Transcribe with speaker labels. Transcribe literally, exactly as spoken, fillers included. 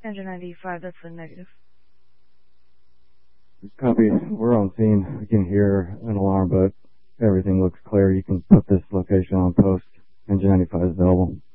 Speaker 1: Engine ninety-five, that's a negative.
Speaker 2: Copy. We're on scene. We can hear an alarm, but everything looks clear. You can put this location on post. Engine ninety-five is available.